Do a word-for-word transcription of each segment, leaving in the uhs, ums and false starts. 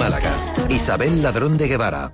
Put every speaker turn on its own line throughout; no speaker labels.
Málaga. Isabel Ladrón de Guevara.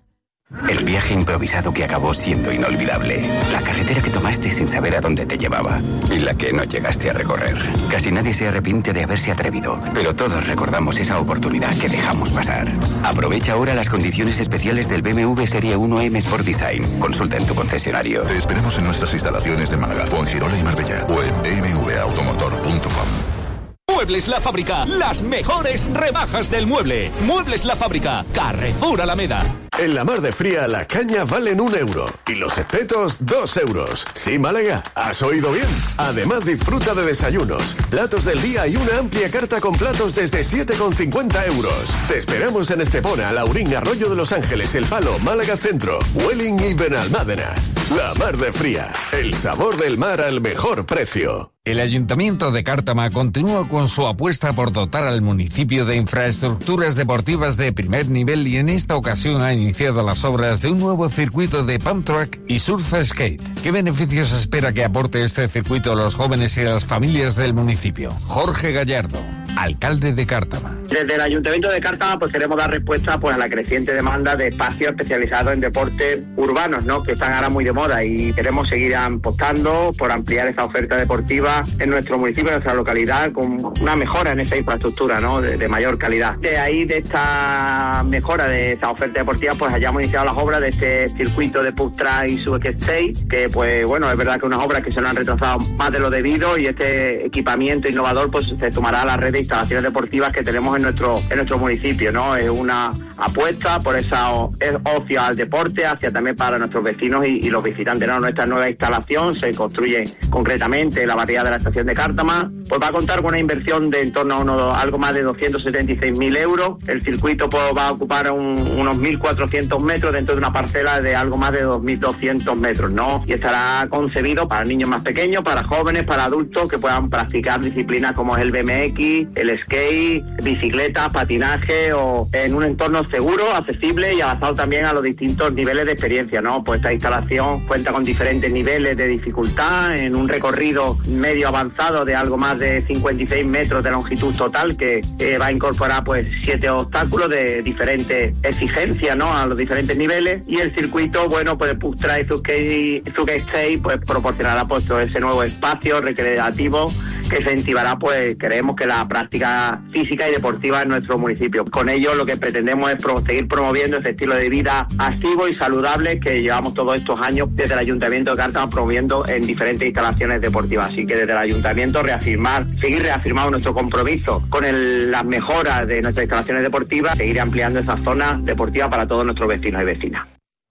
El viaje improvisado que acabó siendo inolvidable. La carretera que tomaste sin saber a dónde te llevaba. Y la que no llegaste a recorrer. Casi nadie se arrepiente de haberse atrevido. Pero todos recordamos esa oportunidad que dejamos pasar. Aprovecha ahora las condiciones especiales del B M W Serie uno M Sport Design. Consulta en tu concesionario.
Te esperamos en nuestras instalaciones de Málaga, Fuengirola y Marbella. O en b m w automotor punto com.
Muebles La Fábrica, las mejores rebajas del mueble. Muebles La Fábrica, Carrefour Alameda.
En la Mar de Fría, la caña valen un euro y los espetos dos euros. Sí, Málaga, has oído bien. Además, disfruta de desayunos, platos del día y una amplia carta con platos desde siete con cincuenta euros. Te esperamos en Estepona, Laurín, Arroyo de los Ángeles, El Palo, Málaga Centro, Welling y Benalmádena. La Mar de Fría, el sabor del mar al mejor precio.
El Ayuntamiento de Cártama continúa con su apuesta por dotar al municipio de infraestructuras deportivas de primer nivel y en esta ocasión ha iniciado las obras de un nuevo circuito de pump track y surf skate. ¿Qué beneficios espera que aporte este circuito a los jóvenes y a las familias del municipio? Jorge Gallardo, alcalde de Cártama.
Desde el Ayuntamiento de Cártama pues queremos dar respuesta pues a la creciente demanda de espacios especializados en deportes urbanos, ¿no?, que están ahora muy de moda, y queremos seguir apostando por ampliar esa oferta deportiva en nuestro municipio, en nuestra localidad, con una mejora en esa infraestructura, ¿no?, de, de mayor calidad. De ahí, de esta mejora de esa oferta deportiva, pues hayamos iniciado las obras de este circuito de pump track y surf skate, que pues bueno, es verdad que unas obras que se nos han retrasado más de lo debido, y este equipamiento innovador pues se sumará a la red de instalaciones deportivas que tenemos en nuestro en nuestro municipio, ¿no? Es una apuesta por esa ocio al deporte, hacia también para nuestros vecinos y, y los visitantes, ¿no? Nuestra nueva instalación se construye concretamente en la barriada de la estación de Cártama, pues va a contar con una inversión de en torno a uno, algo más de doscientos setenta y seis mil euros. El circuito pues va a ocupar un, unos mil cuatrocientos metros dentro de una parcela de algo más de dos mil doscientos metros, ¿no? Y estará concebido para niños más pequeños, para jóvenes, para adultos que puedan practicar disciplinas como es el B M X, el skate, bicicleta, patinaje, o en un entorno seguro, accesible y adaptado también a los distintos niveles de experiencia, ¿no? Pues esta instalación cuenta con diferentes niveles de dificultad en un recorrido medio avanzado de algo más de cincuenta y seis metros de longitud total, que eh, va a incorporar pues siete obstáculos de diferentes exigencias, ¿no?, a los diferentes niveles, y el circuito, bueno, pues pump track y surf skate pues proporcionará pues todo ese nuevo espacio recreativo que incentivará, pues creemos, que la práctica física y deportiva en nuestro municipio. Con ello lo que pretendemos es pro- seguir promoviendo ese estilo de vida activo y saludable que llevamos todos estos años desde el Ayuntamiento de Cártama promoviendo en diferentes instalaciones deportivas. Así que desde el Ayuntamiento reafirmar, seguir reafirmando nuestro compromiso con el, las mejoras de nuestras instalaciones deportivas, seguir ampliando esa zona deportiva para todos nuestros vecinos y vecinas.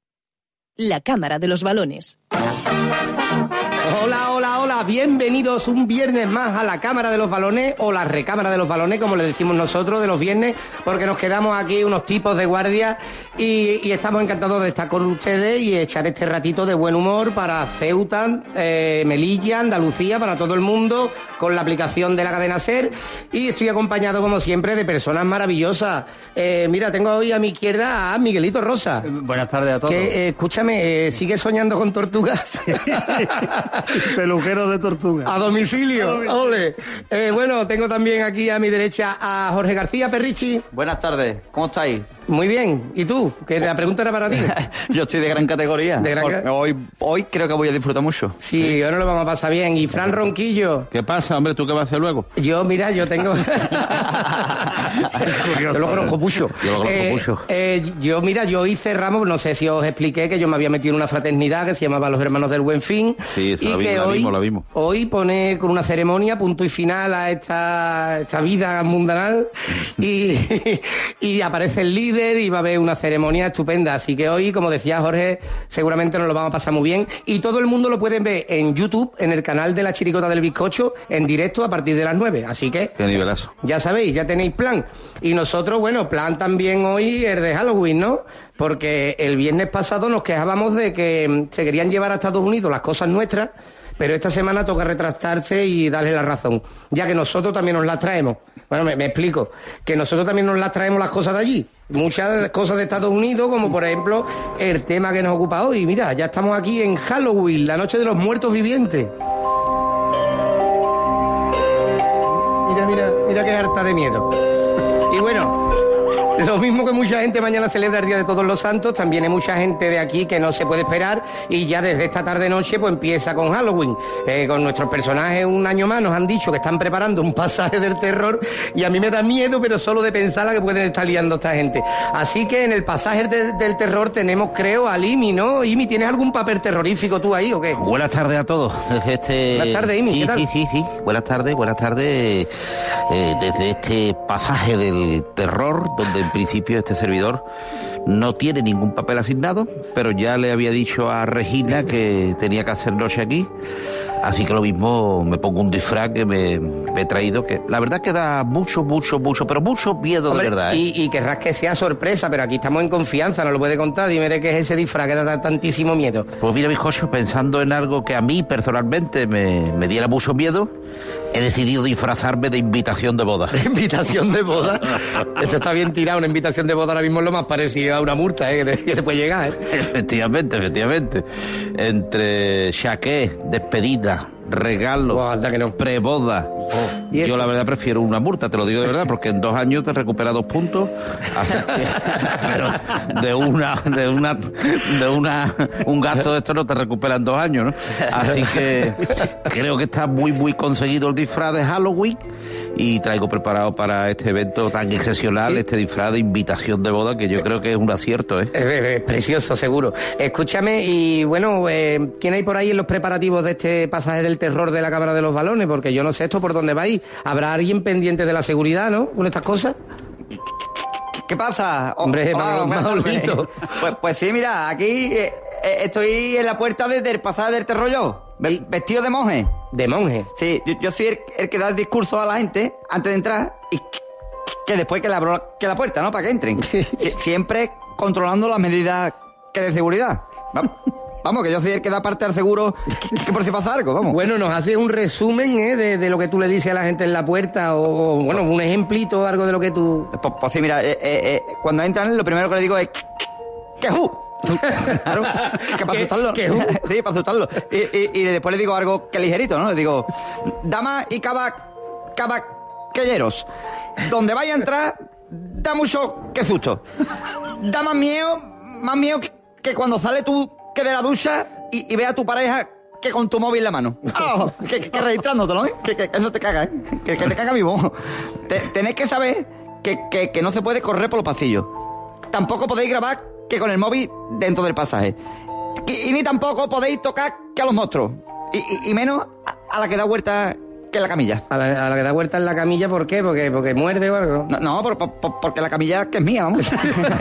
La Cámara de los Balones.
Hola, hola, hola, bienvenidos un viernes más a la Cámara de los Balones, o la Recámara de los Balones, como le decimos nosotros, de los viernes, porque nos quedamos aquí unos tipos de guardia y, y estamos encantados de estar con ustedes y echar este ratito de buen humor para Ceuta, eh, Melilla, Andalucía, para todo el mundo, con la aplicación de la cadena SER, y estoy acompañado, como siempre, de personas maravillosas. Eh, mira, tengo hoy a mi izquierda a Miguelito Rosa.
Buenas tardes a todos.
Que, eh, escúchame, eh, ¿sigues soñando con tortugas?
Pelujero de tortuga.
A domicilio, ole. Eh, bueno, tengo también aquí a mi derecha a Jorge García Perrichi.
Buenas tardes, ¿cómo estáis?
Muy bien, ¿y tú? Que la pregunta era para ti.
Yo estoy de gran categoría.
De gran...
Hoy, hoy creo que voy a disfrutar mucho.
Sí, hoy nos lo vamos a pasar bien. Y Fran Ronquillo.
¿Qué pasa, hombre? ¿Tú qué vas a hacer luego?
Yo, mira, yo tengo... yo lo conozco mucho.
Yo lo conozco
eh,
mucho.
Eh, yo, mira, yo hoy cerramos, no sé si os expliqué que yo me había metido en una fraternidad que se llamaba Los Hermanos del Buen Fin.
Sí, eso
y
la
que
vimos,
hoy,
la vimos, la vimos.
Hoy pone con una ceremonia punto y final a esta, esta vida mundanal y, y aparece el líder y va a haber una ceremonia estupenda, así que hoy, como decía Jorge, seguramente nos lo vamos a pasar muy bien, y todo el mundo lo pueden ver en YouTube, en el canal de La Chiricota del Bizcocho, en directo a partir de las nueve, así que...
Qué nivelazo.
Ya sabéis, ya tenéis plan. Y nosotros, bueno, plan también hoy el de Halloween, ¿no? Porque el viernes pasado nos quejábamos de que se querían llevar a Estados Unidos las cosas nuestras, pero esta semana toca retractarse y darle la razón, ya que nosotros también nos las traemos. Bueno, me, me explico, que nosotros también nos las traemos las cosas de allí. Muchas cosas de Estados Unidos, como por ejemplo el tema que nos ocupa hoy. Mira, ya estamos aquí en Halloween, la noche de los muertos vivientes. Mira, mira, mira qué harta de miedo. Y bueno, Lo mismo que mucha gente mañana celebra el Día de Todos los Santos, también hay mucha gente de aquí que no se puede esperar y ya desde esta tarde-noche pues empieza con Halloween. Eh, con nuestros personajes un año más nos han dicho que están preparando un pasaje del terror y a mí me da miedo, pero solo de pensar la que pueden estar liando esta gente. Así que en el pasaje de, del terror tenemos, creo, a Imi, ¿no? Imi, ¿tienes algún papel terrorífico tú ahí o qué?
Buenas tardes a todos. Desde este...
Buenas tardes, Imi,
sí,
¿qué tal?
Sí, sí, sí. Buenas tardes, buenas tardes. Eh, desde este pasaje del terror, donde en principio este servidor no tiene ningún papel asignado, pero ya le había dicho a Regina que tenía que hacer noche aquí. Así que lo mismo me pongo un disfraz que me, me he traído, que la verdad que da mucho, mucho, mucho, pero mucho miedo. Hombre, de verdad. ¿eh?
Y, y querrás que sea sorpresa, pero aquí estamos en confianza, no lo puede contar. Dime de qué es ese disfraz que da tantísimo miedo.
Pues mira, bizcocho, pensando en algo que a mí personalmente me, me diera mucho miedo, he decidido disfrazarme de invitación de boda.
¿Invitación de boda? Eso está bien tirado, una invitación de boda ahora mismo es lo más parecido a una multa, ¿eh? que, te, que te puede llegar. ¿eh?
Efectivamente, efectivamente. Entre chaqué, despedida, regalo,
oh, anda que no.
preboda. Oh, yo la verdad prefiero una multa, te lo digo de verdad, porque en dos años te recuperas dos puntos. Así que, pero de una, de una, de una, un gasto de esto no te recuperas en dos años, ¿no? Así que creo que está muy, muy conseguido el disfraz de Halloween. Y traigo preparado para este evento tan excepcional este disfraz de invitación de boda, que yo creo que es un acierto, ¿eh?
Es, es precioso, seguro. Escúchame, y bueno, eh, ¿quién hay por ahí en los preparativos de este pasaje del terror de la Cámara de los Balones? Porque yo no sé esto por dónde va a ir. ¿Habrá alguien pendiente de la seguridad, no? Con estas cosas.
¿Qué pasa? Oh,
Hombre,
hola,
Manolito.
Pues, pues sí, mira, aquí eh, eh, estoy en la puerta de, del pasaje del terror yo, ve, vestido de monje.
¿De monje?
Sí, yo, yo soy el, el que da el discurso a la gente antes de entrar y que, que después que le abro la, que la puerta, ¿no? Para que entren. Sie, siempre controlando las medidas que de seguridad. Vamos. Vamos, que yo soy el que da parte al seguro que, que por si pasa algo, vamos.
Bueno, nos haces un resumen, ¿eh? De, de lo que tú le dices a la gente en la puerta o, bueno, un ejemplito, algo de lo que tú...
Pues, pues sí, mira, eh, eh, cuando entran lo primero que le digo es... ¡Que ju! Claro, que para asustarlo.
¿Qué, qué?
Sí, para asustarlo. Y, y, y después le digo algo que ligerito, ¿no? Le digo, damas y cava, caballeros, donde vaya a entrar, da mucho que susto. Da más miedo, más miedo que, que cuando sale tú que de la ducha y, y ve a tu pareja que con tu móvil en la mano. Oh, que, que, que registrándotelo, ¿eh? Que, que, que eso te caga, ¿eh? Que, que te caga vivo. Te, tenéis que saber que, que, que no se puede correr por los pasillos. Tampoco podéis grabar que con el móvil dentro del pasaje. Y, y ni tampoco podéis tocar que a los monstruos. Y, y, y menos a, a la que da vuelta que en la camilla.
A la, a la que da vuelta en la camilla, ¿por qué? Porque, porque muerde o algo.
No, no por, por, porque la camilla que es mía, vamos.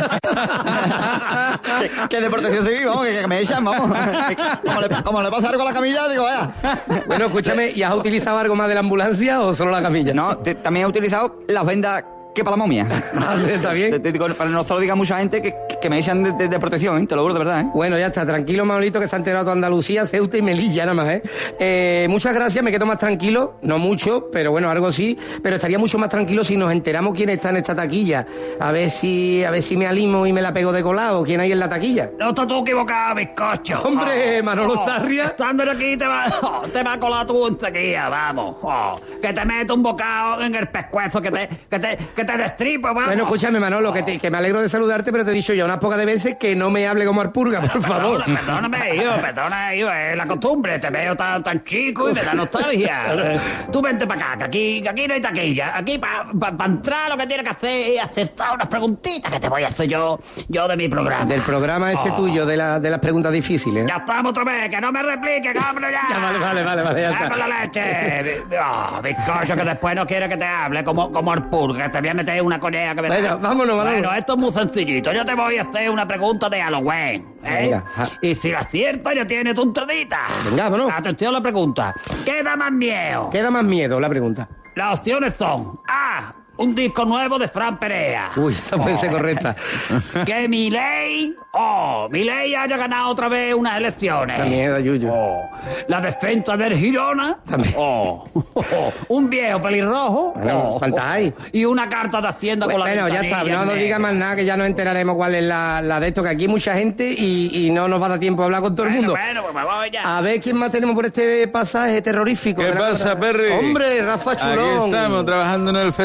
que, que de protección civil, vamos, que, que me echan, vamos. Como le, como le pasa algo a la camilla, digo, vaya.
Bueno, escúchame, ¿y has utilizado algo más de la ambulancia o solo la camilla?
No, te, también he utilizado las vendas que para la momia.
¿Está bien?
Te, te digo, para no solo diga mucha gente que, que me echan de, de, de protección, ¿eh? Te lo juro de verdad, ¿eh?
Bueno, ya está, tranquilo, Manolito, que se ha enterado toda Andalucía, Ceuta y Melilla nada más, ¿eh? ¿eh? Muchas gracias, me quedo más tranquilo, no mucho, pero bueno, algo sí, pero estaría mucho más tranquilo si nos enteramos quién está en esta taquilla. A ver si, a ver si me alimo y me la pego de colado, quién hay en la taquilla.
No estás tú equivocado, bizcocho.
Hombre,
oh,
Manolo
oh,
Sarria.
Estando aquí te va, oh, te va a colar tu en taquilla, vamos. Oh, que te meto un bocado en el pescuezo, que te, que te, que te destripo, vamos.
Bueno, escúchame, Manolo, que, te, que me alegro de saludarte, pero te he dicho ya unas pocas de veces que no me hable como Arpurga, por favor.
Perdona, perdóname, hijo, perdona, hijo, es la costumbre, te veo tan, tan chico y me da nostalgia. Tú vente para acá, que aquí, que aquí no hay taquilla. Aquí para pa, pa entrar lo que tienes que hacer es acertar unas preguntitas que te voy a hacer yo, yo de mi programa.
Del programa ese oh. tuyo, de, la, de las preguntas difíciles.
Ya estamos otra vez, que no me replique, cabrón, ya.
Ya, vale, vale, vale, vale, ya
está. La leche. Oh, bizcocho, que después no quiere que te hable como, como Arpurga, que te voy a meter una coñea que me
Bueno,
da.
vámonos, vámonos.
Bueno, esto es muy sencillito. Yo te voy a hacer una pregunta de Halloween, ¿eh?
Venga.
Y si la aciertas, ya tienes tu entradita.
Venga, vámonos.
Atención a la pregunta. ¿Qué da más miedo?
¿Qué da más miedo? La pregunta.
Las opciones son A, un disco nuevo de Fran Perea.
Uy, esta puede ser correcta.
Que Milei, oh, Milei haya ganado otra vez unas elecciones.
Da miedo, Yuyu.
Oh, la defensa del Girona.
También.
Oh, oh, un viejo pelirrojo.
Bueno,
oh,
¿cuántas hay?
oh, y una carta de Hacienda
Bueno,
con la
ya está, no nos digas más nada, que ya nos enteraremos cuál es la, la de esto, que aquí hay mucha gente y, y no nos va a dar tiempo a hablar con todo
bueno,
el mundo.
Bueno, pues me voy ya.
A ver quién más tenemos por este pasaje terrorífico.
¿Qué pasa, Perry?
Hombre, Rafa Chulón.
Aquí estamos, trabajando en el festivo ya.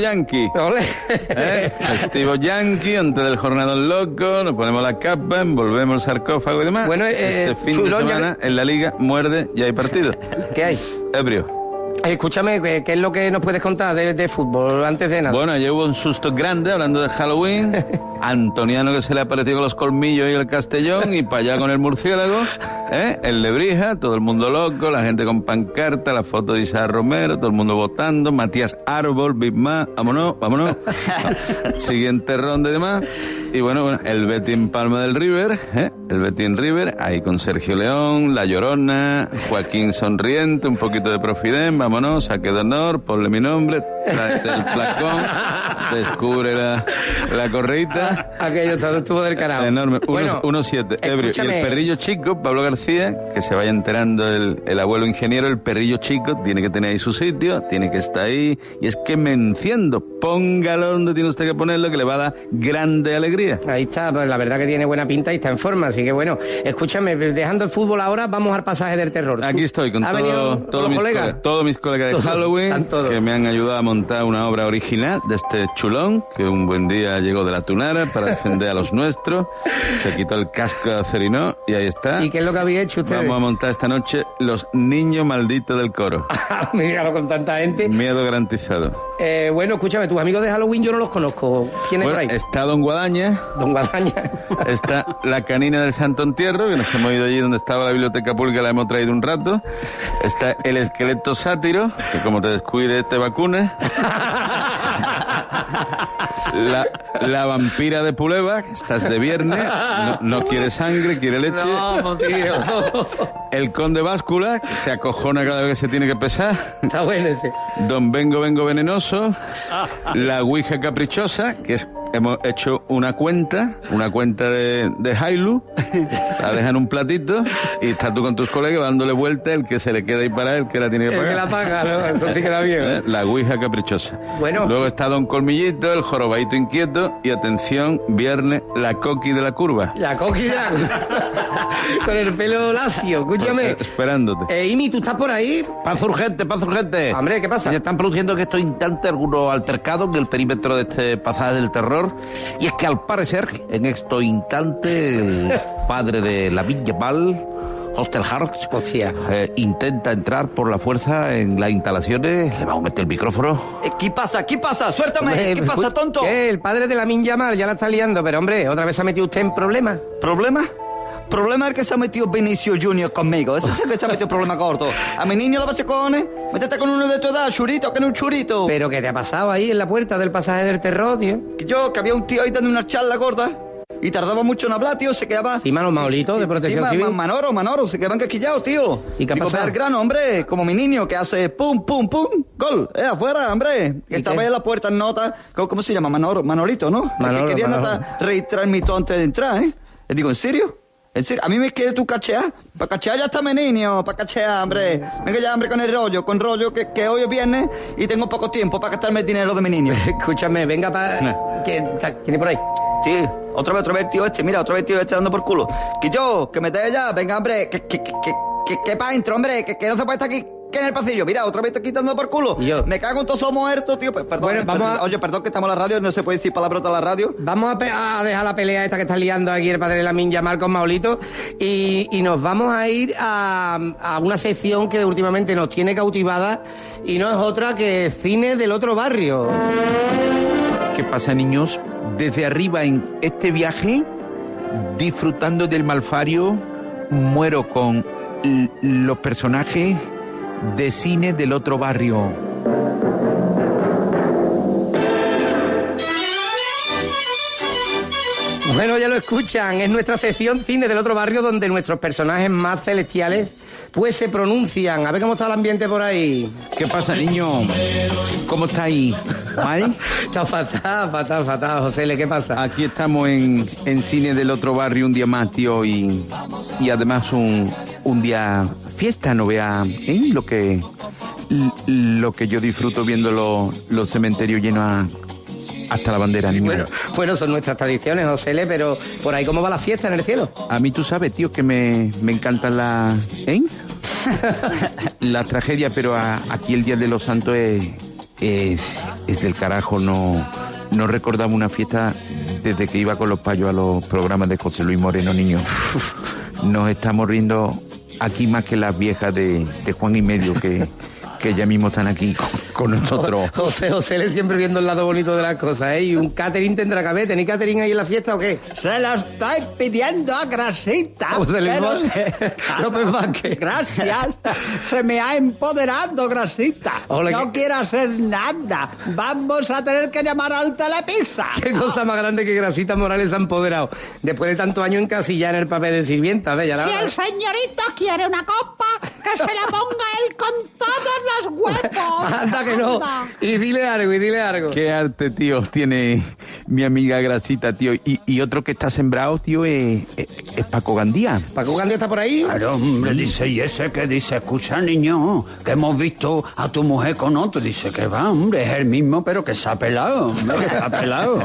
yankee. ¿Eh? Festivo yankee, antes del jornadón loco, nos ponemos la capa, envolvemos el sarcófago y demás.
Bueno,
eh, este fin
chulón,
de semana
ya...
en la liga muerde y hay partido.
¿Qué hay?
Ebrio.
Escúchame, ¿qué, ¿qué es lo que nos puedes contar de, de fútbol antes de nada?
Bueno, ayer hubo un susto grande hablando de Halloween. Antoniano que se le apareció con los colmillos y el Castellón y para allá con el murciélago. ¿Eh? El Lebrija, todo el mundo loco, la gente con pancarta, la foto de Isaac Romero, todo el mundo votando. Matías Árbol, Big Ma, vámonos, vámonos. Siguiente ronda y demás. Y bueno, bueno, el Betis Palma del River, ¿eh? El Betis River, ahí con Sergio León, La Llorona, Joaquín Sonriente, un poquito de Profidén, vámonos, saque de honor, ponle mi nombre, tráete el placón, descubre la, la correíta.
Aquello todo estuvo del carajo.
Enorme,
bueno,
uno siete, ebrio. Y el perrillo chico, Pablo García, que se vaya enterando el, el abuelo ingeniero, el perrillo chico tiene que tener ahí su sitio, tiene que estar ahí, y es que me enciendo, póngalo donde tiene usted que ponerlo, que le va a dar grande alegría.
Ahí está, pues la verdad que tiene buena pinta y está en forma, así que bueno, escúchame, dejando el fútbol ahora, vamos al pasaje del terror.
Aquí estoy con todo, todos mis colegas, todos mis colegas de todo, Halloween, que me han ayudado a montar una obra original de este chulón, que un buen día llegó de la Tunara para defender a los nuestros, se quitó el casco de acerinó y ahí está.
¿Y qué es lo que había hecho ustedes?
Vamos a montar esta noche Los Niños Malditos del Coro.
Míralo con tanta gente.
Miedo garantizado.
Eh, bueno, escúchame, tus amigos de Halloween yo no los conozco. ¿Quién es
bueno,
por ahí?
Está Don Guadaña.
Don Guadaña.
Está la canina del Santo Entierro, que nos hemos ido allí donde estaba la biblioteca pública, la hemos traído un rato. Está el esqueleto sátiro, que como te descuide te vacuna. La, la vampira de Puleva, que estás de viernes, no, no quiere sangre, quiere leche.
No, tío.
El conde Báscula, que se acojona cada vez que se tiene que pesar.
Está bueno ese.
Don Vengo Vengo Venenoso. La Ouija Caprichosa, que es, hemos hecho una cuenta, una cuenta de, de Hailu, la dejan en un platito y estás tú con tus colegas dándole vuelta, el que se le queda ahí para él, que la tiene que pagar.
El que la paga, ¿no? Eso sí queda bien.
¿Eh? La Ouija Caprichosa.
Bueno.
Luego está Don Colmillito, el jorobadito inquieto y atención, viernes, la coqui de la curva.
La coqui de la curva. Con el pelo lacio, escúchame.
Eh, esperándote.
Eh, Imi, ¿tú estás por ahí?
Paz urgente, paz urgente.
Hombre, ¿qué pasa?
Ya están produciendo en estos instantes algunos altercados en el perímetro de este pasaje del terror. Y es que al parecer, en estos instantes, el padre de la Val, Hostel Hearts,
hostia,
eh, intenta entrar por la fuerza en las instalaciones. Le vamos a meter el micrófono.
¿Qué pasa? ¿Qué pasa? Suéltame.
Hombre,
¿Qué pasa, tonto?
¿Qué? El padre de la Yamal ya la está liando, pero hombre, otra vez se ha metido usted en problemas.
¿Problema? Problema es que se ha metido Benicio Junior conmigo. Ese es el que se ha metido problema corto. A mi niño lo bachacones, métete con uno de tu edad, churito, que no es un churito.
¿Pero qué te ha pasado ahí en la puerta del pasaje del terror, tío?
Que yo, que había un tío ahí dando una charla gorda y tardaba mucho en hablar, tío, se quedaba...
¿Y manos Maolito de Protección
sí,
Civil?
Manoro, Manoro, se quedaban casquillados, tío.
¿Y qué ha pasado?
al grano, hombre, como mi niño que hace pum, pum, pum, gol, eh, afuera, hombre. Que estaba ahí en la puerta en nota, ¿cómo se llama? Manoro, Manolito, ¿no?
Manolo,
el que quería
Manolo.
nota registrar mi todo antes de entrar, ¿eh? Le digo, ¿en serio? ¿En serio? ¿A mí me quieres tú cachear? Para cachear ya está mi niño, para cachear, hombre. Venga ya, hombre, con el rollo, con rollo, que, que hoy es viernes y tengo poco tiempo para gastarme el dinero de mi niño.
Escúchame, venga para... ¿Quién tiene por ahí?
Sí, otra vez, otra vez el tío este, mira, otra vez el tío este dando por culo. Que yo, que me te ya, venga, hombre, que, que, que, que, que, que pa' dentro, hombre, que, que no se puede estar aquí, que en el pasillo. Mira, otra vez te quitando por culo.
Yo.
Me cago en todos somos muertos, tío. Perdón,
Bueno, vamos
perdón.
a-
Oye, perdón que estamos en la radio, no se puede decir palabrota en la radio.
Vamos a, pe- a dejar la pelea esta que está liando aquí el padre de la Yamal con Maolito y, y nos vamos a ir a, a una sección que últimamente nos tiene cautivada y no es otra que cine del otro barrio.
¿Qué pasa, niños? Desde arriba en este viaje, disfrutando del Malfario, muero con l- los personajes de cine del otro barrio.
Bueno, ya lo escuchan, es nuestra sección cine del otro barrio donde nuestros personajes más celestiales pues se pronuncian. A ver cómo está el ambiente por ahí.
¿Qué pasa, niño? ¿Cómo estáis? ¿Vale?
Está fatal, fatal, fatal, José, ¿qué pasa?
Aquí estamos en, en cine del otro barrio un día más, tío, y, y además un, un día fiesta, no vea, ¿eh? Lo que l- lo que yo disfruto viendo los los cementerios llenos a- hasta la bandera, niño.
Bueno, bueno, son nuestras tradiciones, José, pero por ahí cómo va la fiesta en el cielo.
A mí tú sabes, tío, que me, me encantan las... ¿eh? la tragedia, pero a- aquí el Día de los Santos es, es, es del carajo, no, no recordaba una fiesta desde que iba con los payos a los programas de José Luis Moreno, niño. Nos estamos riendo aquí más que las viejas de, de Juan y Medio, que, que ya mismo están aquí con, con nosotros.
José, José le siempre viendo el lado bonito de las cosas, ¿eh? ¿Y un catering tendrá que haber? ¿Tenéis catering ahí en la fiesta o qué?
Se lo estoy pidiendo a Grasita.
José Luis
pero
Mor-
se-
López Vázquez.
Gracias. Se me ha empoderado, Grasita.
Ole,
no
qué-
quiero hacer nada. Vamos a tener que llamar al Telepizza.
Qué cosa más grande que Grasita Morales ha empoderado. Después de tantos años encasillar en el papel de sirvienta, ¿ves? Ya la-
Si el señorito quiere una copa, que se la ponga él con todos los huevos.
Anda que no.
Anda.
Y dile algo, y dile algo.
Qué arte, tío, tiene mi amiga Grasita, tío. Y, y otro que está sembrado, tío, es, es, es Paco Gandía.
¿Paco Gandía está por ahí?
Claro, hombre, dice, y ese que dice, escucha, niño, que hemos visto a tu mujer con otro. Dice que va, hombre, es el mismo, pero que se ha pelado, hombre, que se ha pelado.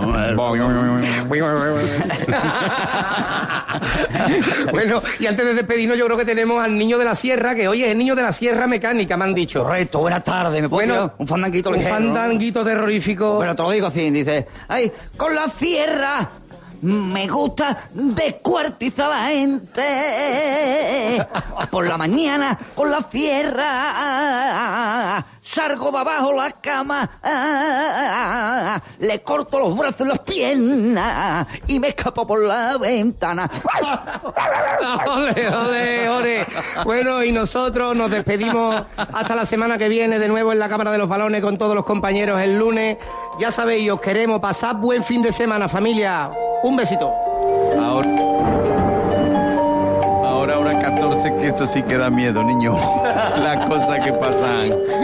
Bueno, y antes de despedirnos, yo creo que tenemos al niño de la sierra, que hoy es el niño de la sierra mecánica, me han dicho.
Correcto, buenas tardes. ¿Me puedo
Bueno,
tirar un fandanguito
un
ligero, no?
fandanguito terrorífico.
Bueno, te lo digo así, dice, ay, con la sierra me gusta descuartizar a la gente. Por la mañana con la sierra salgo de abajo la cama, le corto los brazos y las piernas y me escapo por la ventana.
Ole, ole, ole. Bueno, y nosotros nos despedimos hasta la semana que viene de nuevo en la Cámara de los Balones con todos los compañeros el lunes. Ya sabéis, os queremos. Pasad buen fin de semana, familia. Un besito.
Ahora, ahora, ahora catorce, que eso sí que da miedo, niño. Las cosas que pasan.